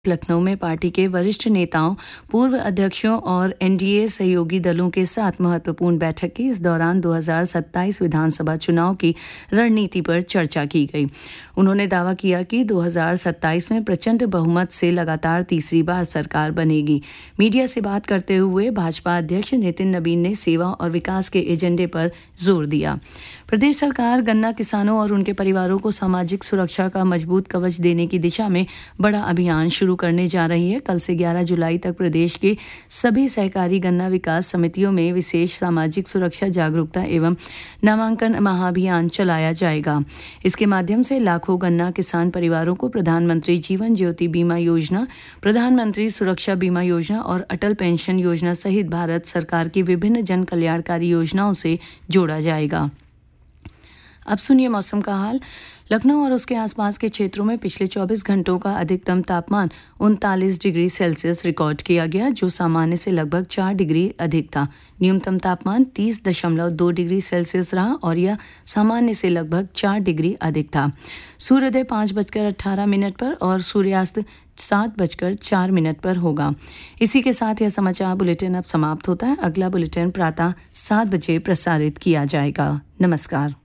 लखनऊ में पार्टी के वरिष्ठ नेताओं, पूर्व अध्यक्षों और एनडीए सहयोगी दलों के साथ महत्वपूर्ण बैठक की। इस दौरान 2027 विधानसभा चुनाव की रणनीति पर चर्चा की गई। उन्होंने दावा किया कि 2027 में प्रचंड बहुमत से लगातार तीसरी बार सरकार बनेगी। मीडिया से बात करते हुए भाजपा अध्यक्ष नितिन नबीन ने सेवा और विकास के एजेंडे पर जोर दिया। प्रदेश सरकार गन्ना किसानों और उनके परिवारों को सामाजिक सुरक्षा का मजबूत कवच देने की दिशा में बड़ा अभियान शुरू करने जा रही है। कल से 11 जुलाई तक प्रदेश के सभी सहकारी गन्ना विकास समितियों में विशेष सामाजिक सुरक्षा जागरूकता एवं नामांकन महाअभियान चलाया जाएगा। इसके माध्यम से लाखों गन्ना किसान परिवारों को प्रधानमंत्री जीवन ज्योति बीमा योजना, प्रधानमंत्री सुरक्षा बीमा योजना और अटल पेंशन योजना सहित भारत सरकार की विभिन्न जन कल्याणकारी योजनाओं से जोड़ा जाएगा। अब सुनिए मौसम का हाल। लखनऊ और उसके आसपास के क्षेत्रों में पिछले 24 घंटों का अधिकतम तापमान 39 डिग्री सेल्सियस रिकॉर्ड किया गया, जो सामान्य से लगभग 4 डिग्री अधिक था। न्यूनतम तापमान 30.2 डिग्री सेल्सियस रहा और यह सामान्य से लगभग 4 डिग्री अधिक था। सूर्योदय 5:18 पर और सूर्यास्त 7:04 पर होगा। इसी के साथ यह समाचार बुलेटिन अब समाप्त होता है। अगला बुलेटिन प्रातः 7 बजे प्रसारित किया जाएगा। नमस्कार।